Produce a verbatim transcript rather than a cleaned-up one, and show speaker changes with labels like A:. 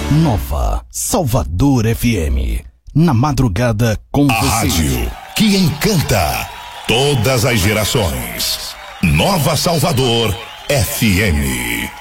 A: Nova Salvador F M. Na madrugada com
B: a
A: você.
B: Rádio que encanta todas as gerações. Nova Salvador F M.